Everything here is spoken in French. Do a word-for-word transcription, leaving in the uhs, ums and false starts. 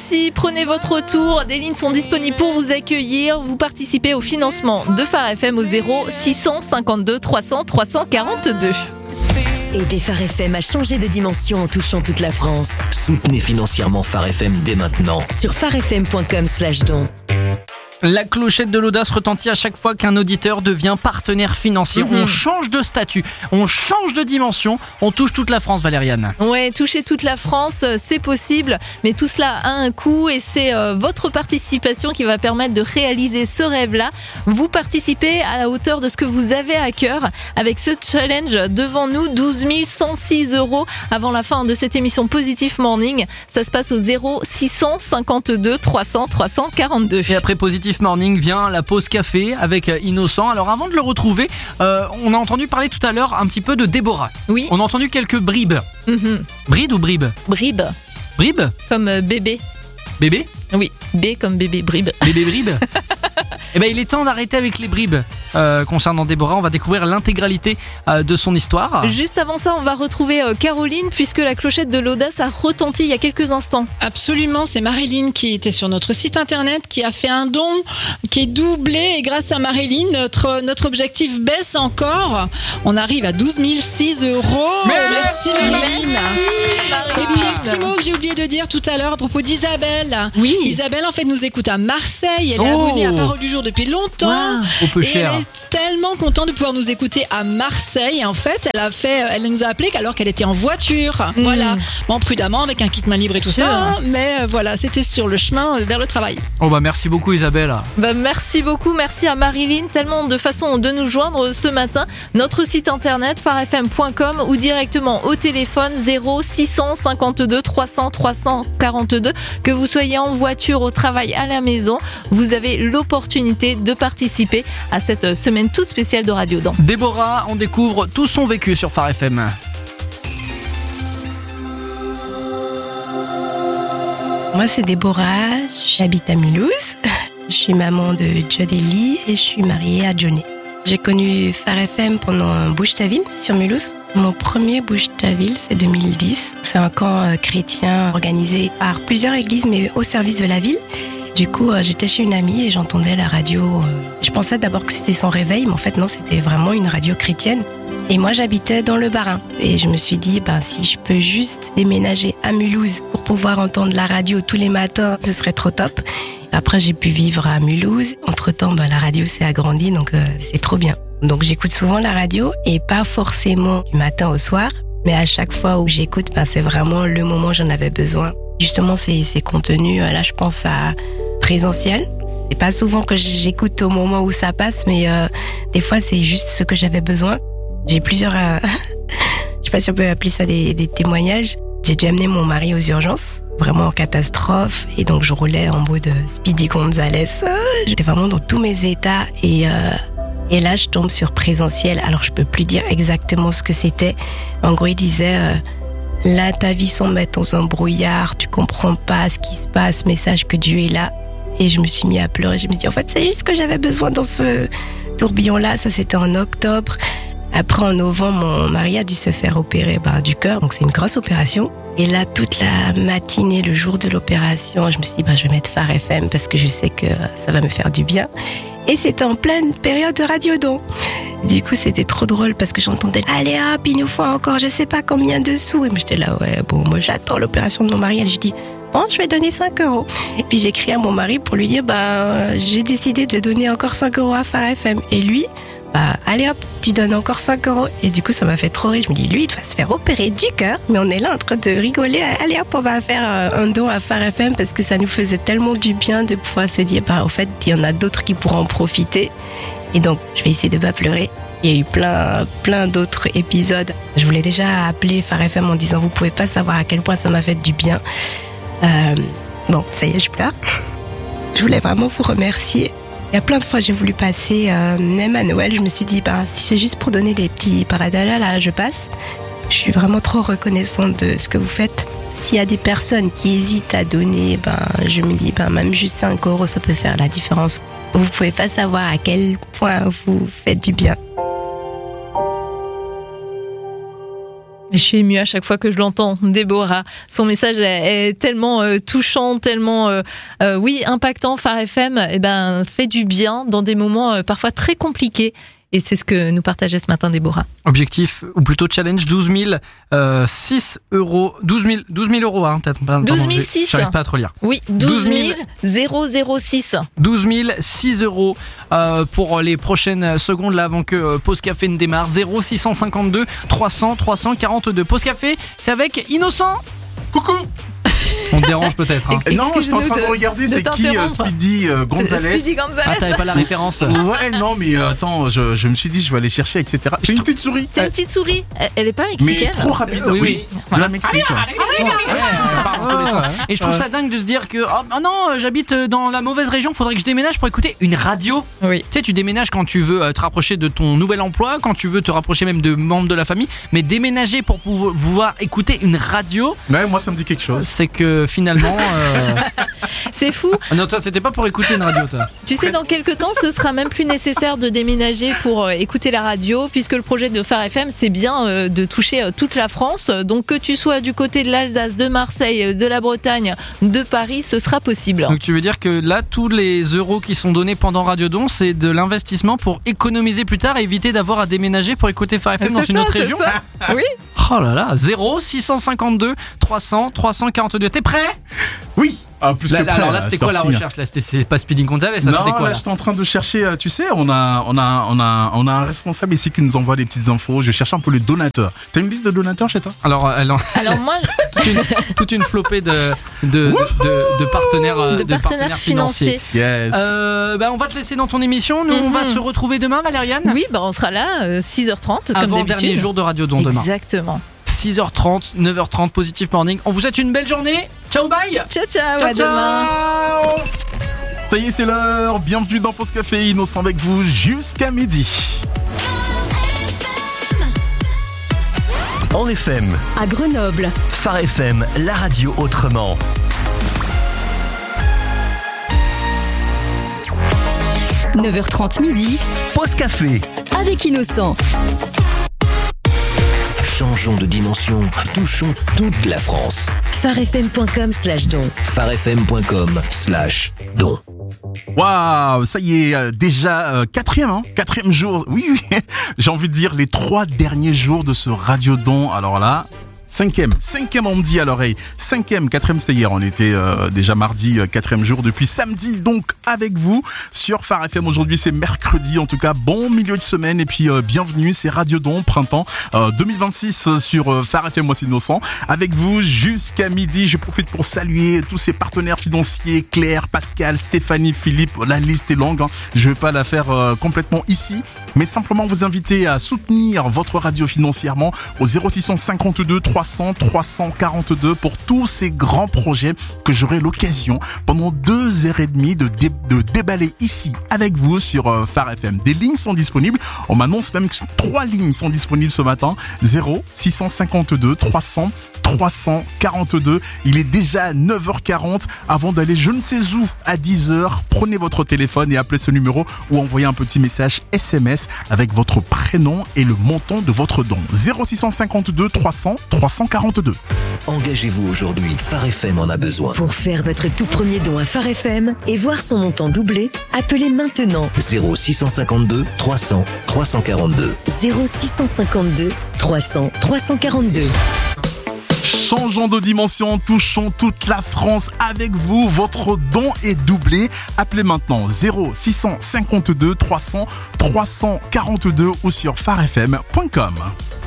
aussi, prenez votre tour. Des lignes sont disponibles pour vous accueillir. Vous participez au financement de Phare F M au zéro six cent cinquante-deux trois cents trois cent quarante-deux. Aider Phare F M à changer de dimension en touchant toute la France. Soutenez financièrement Phare F M dès maintenant. Sur pharefm point com slash don. La clochette de l'audace retentit à chaque fois qu'un auditeur devient partenaire financier. Mmh. On change de statut, on change de dimension, on touche toute la France, Valériane. Ouais, toucher toute la France, c'est possible, mais tout cela a un coût et c'est euh, votre participation qui va permettre de réaliser ce rêve-là. Vous participez à la hauteur de ce que vous avez à cœur avec ce challenge devant nous, douze mille cent six euros avant la fin de cette émission Positive Morning. Ça se passe au zéro six cent cinquante-deux trois cents trois cent quarante-deux. Et après Positive Morning vient la pause café avec Innocent. Alors avant de le retrouver, euh, on a entendu parler tout à l'heure un petit peu de Déborah. Oui. On a entendu quelques bribes. Mm-hmm. Bride ou bribe? Bribe. Bribe? Comme euh, bébé. Bébé? Oui, B comme bébé, bribe. Bébé bribe? Eh ben, il est temps d'arrêter avec les bribes euh, concernant Déborah. On va découvrir l'intégralité euh, de son histoire. Juste avant ça, on va retrouver euh, Caroline, puisque la clochette de l'audace a retenti il y a quelques instants. Absolument, c'est Marilyn qui était sur notre site internet, qui a fait un don qui est doublé. Et grâce à Marilyn, notre, notre objectif baisse encore. On arrive à douze mille six euros. Merci, Merci Marilyn. Merci, Et puis un petit mot que j'ai oublié de dire tout à l'heure à propos d'Isabelle. Oui. Isabelle, en fait, nous écoute à Marseille. Elle est Oh. abonnée à Parole du Jour depuis longtemps. Wow. Au peu Et cher. elle est tellement contente de pouvoir nous écouter à Marseille. Et en fait, elle a fait, elle nous a appelé alors qu'elle était en voiture. Mm. Voilà. Bon, prudemment, avec un kit main libre et tout Sûr. ça. hein, mais euh, voilà, c'était sur le chemin euh, vers le travail. Oh bah merci beaucoup Isabelle. Bah, merci beaucoup, merci à Marilyn. Tellement de façons de nous joindre ce matin. Notre site internet pharefm point com ou directement au téléphone zéro six cent cinquante-deux trois cents trois cent quarante-deux. Que vous soyez en voiture, au travail, à la maison, vous avez l'opportunité de participer à cette semaine toute spéciale de Radio Dan. Déborah, on découvre tout son vécu sur Phare F M. Moi, c'est Déborah, j'habite à Mulhouse. Je suis maman de Jodeli et je suis mariée à Johnny. J'ai connu Phare F M pendant un Bouge ta ville sur Mulhouse. Mon premier Bouge ta ville, c'est deux mille dix. C'est un camp chrétien organisé par plusieurs églises, mais au service de la ville. Du coup, j'étais chez une amie et j'entendais la radio. Je pensais d'abord que c'était son réveil, mais en fait non, c'était vraiment une radio chrétienne. Et moi, j'habitais dans le Bas-Rhin. Et je me suis dit, ben, si je peux juste déménager à Mulhouse pour pouvoir entendre la radio tous les matins, ce serait trop top. Après, j'ai pu vivre à Mulhouse. Entre-temps, ben, la radio s'est agrandie, donc euh, c'est trop bien. Donc, j'écoute souvent la radio et pas forcément du matin au soir. Mais à chaque fois où j'écoute, ben, c'est vraiment le moment où j'en avais besoin. Justement, ces, ces contenus, là, je pense à Présentiel. C'est pas souvent que j'écoute au moment où ça passe, mais euh, des fois, c'est juste ce que j'avais besoin. J'ai plusieurs... Euh, je sais pas si on peut appeler ça des, des témoignages. J'ai dû amener mon mari aux urgences, vraiment en catastrophe. Et donc, je roulais en mode Speedy Gonzales. J'étais vraiment dans tous mes états. Et, euh, et là, je tombe sur Présentiel. Alors, je peux plus dire exactement ce que c'était. En gros, il disait... Euh, là, ta vie semble être dans un brouillard. Tu comprends pas ce qui se passe, mais sache que Dieu est là. Et je me suis mis à pleurer. Je me suis dit, en fait, c'est juste ce que j'avais besoin dans ce tourbillon-là. Ça, c'était en octobre. Après, en novembre, mon mari a dû se faire opérer bah, du cœur. Donc, c'est une grosse opération. Et là, toute la matinée, le jour de l'opération, je me suis dit, bah, je vais mettre Phare F M parce que je sais que ça va me faire du bien. Et c'était en pleine période de Radio Don. Du coup, c'était trop drôle parce que j'entendais « Allez hop, il nous faut encore je sais pas combien de sous ». Et moi, j'étais là « Ouais, bon, moi, j'attends l'opération de mon mari ». Et je dis « Bon, je vais donner cinq euros ». Et puis, j'écris à mon mari pour lui dire « Bah, j'ai décidé de donner encore cinq euros à Phare F M ». Et lui, bah, allez hop, tu donnes encore cinq euros. Et du coup, ça m'a fait trop rire. Je me dis, lui, il va se faire opérer du cœur. Mais on est là en train de rigoler. Allez hop, on va faire un don à Phare F M parce que ça nous faisait tellement du bien de pouvoir se dire, bah, au fait, il y en a d'autres qui pourront en profiter. Et donc, je vais essayer de pas pleurer. Il y a eu plein, plein d'autres épisodes. Je voulais déjà appeler Phare F M en disant, vous pouvez pas savoir à quel point ça m'a fait du bien. Euh, bon, ça y est, je pleure. Je voulais vraiment vous remercier. Il y a plein de fois j'ai voulu passer, euh, même à Noël, je me suis dit, bah, si c'est juste pour donner des petits paradalas, là, je passe. Je suis vraiment trop reconnaissante de ce que vous faites. S'il y a des personnes qui hésitent à donner, ben, je me dis, ben, même juste cinq euros, ça peut faire la différence. Vous pouvez pas savoir à quel point vous faites du bien. Je suis émue à chaque fois que je l'entends, Déborah. Son message est, est tellement euh, touchant, tellement, euh, euh, oui, impactant. Phare F M, eh ben, fait du bien dans des moments euh, parfois très compliqués. Et c'est ce que nous partageait ce matin Déborah. Objectif, ou plutôt challenge, douze mille six euros. douze mille, douze mille euros, hein, peut-être. douze mille six. J'arrive pas à trop lire. Oui, douze mille six. douze mille six euros euh, pour les prochaines secondes, là, avant que euh, Pause Café ne démarre. zéro six cent cinquante-deux trois cents trois cent quarante-deux. Pause Café, c'est avec Innocent. Coucou. On te dérange peut-être. Hein. Non, je suis en train de, de regarder, c'est qui euh, Speedy euh, Gonzalez. Speedy Gonzalez. Ah, t'avais pas la référence. Ouais, non, mais euh, attends, je, je me suis dit, je vais aller chercher, et cetera. C'est une petite souris. C'est une petite souris. Elle, elle est pas mexicaine. Mais trop rapide. Oui, oui. oui. Voilà. De la Mexique. Et je trouve ça dingue de se dire que oh non, j'habite dans la mauvaise région, faudrait que je déménage pour écouter une radio. Oui. Tu sais, tu déménages quand tu veux te rapprocher de ton nouvel emploi, quand tu veux te rapprocher même de membres de la famille, mais déménager pour pouvoir, pouvoir écouter une radio. Ouais, moi ça me dit quelque chose. C'est que finalement. Euh... C'est fou. Ah non, toi, c'était pas pour écouter une radio, toi. Tu sais, dans quelques temps, ce sera même plus nécessaire de déménager pour euh, écouter la radio, puisque le projet de Phare F M, c'est bien euh, de toucher euh, toute la France. Donc, que tu sois du côté de l'Alsace, de Marseille, de la Bretagne, de Paris, ce sera possible. Donc, tu veux dire que là, tous les euros qui sont donnés pendant Radio Don, c'est de l'investissement pour économiser plus tard et éviter d'avoir à déménager pour écouter Phare F M dans c'est une ça, autre c'est région. Ça. Oui. Oh là là, zéro six cent cinquante-deux trois cents trois cent quarante-deux. T'es prêt? Oui. Ah, plus là, que prêt, alors là, c'était quoi la recherche là? C'était pas Speedy Gonzalez, ça, non, c'était quoi là, là j'étais en train de chercher, tu sais, on a, on a, on a, on a un responsable ici qui nous envoie des petites infos. Je cherche un peu les donateurs. T'as une liste de donateurs chez toi? Alors, elle en... Alors moi, toute, une, toute une flopée de, de, de, de, de partenaires, de, de partenaires, partenaires financiers. financiers. Yes. Euh, bah, on va te laisser dans ton émission. Nous, mm-hmm. on va se retrouver demain, Valériane. Oui, bah, on sera là, euh, six heures trente, comme d'habitude. Avant dernier jour de Radio Don demain. Exactement. six heures trente, neuf heures trente, Positive Morning. On vous souhaite une belle journée. Ciao, bye. Ciao, ciao, ciao à ciao. demain. Ça y est, c'est l'heure. Bienvenue dans Pause Café. Innocent avec vous jusqu'à midi. En F M. À Grenoble. Phare F M, la radio autrement. neuf heures trente midi. Pause Café. Avec Innocent. Changeons de dimension, touchons toute la France. pharefm.com slash don. pharefm.com slash don. Waouh, ça y est, euh, déjà euh, quatrième, hein, quatrième jour. Oui, oui, j'ai envie de dire les trois derniers jours de ce Radio Don. Alors là, cinquième, cinquième on me dit à l'oreille. Cinquième, quatrième c'était hier, on était euh, déjà mardi, euh, quatrième jour depuis samedi, donc avec vous sur Phare F M. Aujourd'hui c'est mercredi, en tout cas bon milieu de semaine et puis euh, bienvenue, c'est Radio Don, printemps euh, deux mille vingt-six euh, sur euh, Phare F M, moi c'est Innocent. Avec vous jusqu'à midi, je profite pour saluer tous ces partenaires financiers, Claire, Pascal, Stéphanie, Philippe, la liste est longue, hein. Je vais pas la faire euh, complètement ici, mais simplement vous inviter à soutenir votre radio financièrement au zéro six cent cinquante-deux trois cents trois cent quarante-deux pour tous ces grands projets que j'aurai l'occasion pendant deux heures et demie de, dé- de déballer ici avec vous sur euh, Phare F M. Des lignes sont disponibles. On m'annonce même que trois lignes sont disponibles ce matin. zéro six cent cinquante-deux trois cents trois cent quarante-deux. Il est déjà neuf heures quarante. Avant d'aller je ne sais où à dix heures, prenez votre téléphone et appelez ce numéro ou envoyez un petit message S M S avec votre prénom et le montant de votre don. zéro six cent cinquante-deux trois cents trois cent quarante-deux. Engagez-vous aujourd'hui, Phare F M en a besoin. Pour faire votre tout premier don à Phare F M et voir son montant doublé, appelez maintenant zéro six cent cinquante-deux trois cents trois cent quarante-deux. zéro six cent cinquante-deux trois cents trois cent quarante-deux. Changeons de dimension, touchons toute la France avec vous. Votre don est doublé. Appelez maintenant zéro six cent cinquante-deux trois cents trois cent quarante-deux ou sur pharefm point com.